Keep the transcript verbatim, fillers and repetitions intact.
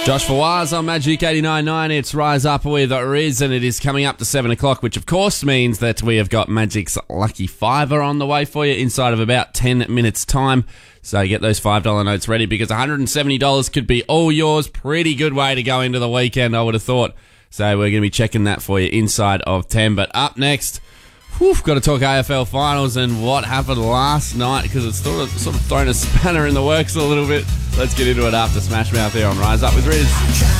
Josh Fawaz on Magic eighty-nine point nine. It's Rise Up with Riz, and it is coming up to seven o'clock, which of course means that we have got Magic's Lucky Fiver on the way for you inside of about ten minutes' time. So get those five dollar notes ready, because one hundred seventy dollars could be all yours. Pretty good way to go into the weekend, I would have thought. So we're going to be checking that for you inside of ten. But up next, whew, got to talk A F L Finals and what happened last night, because it's sort of, sort of thrown a spanner in the works a little bit. Let's get into it after Smash Mouth here on Rise Up with Riz.